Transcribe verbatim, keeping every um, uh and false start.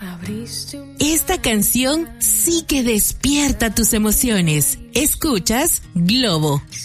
Esta canción sí que despierta tus emociones. Escuchas Globo.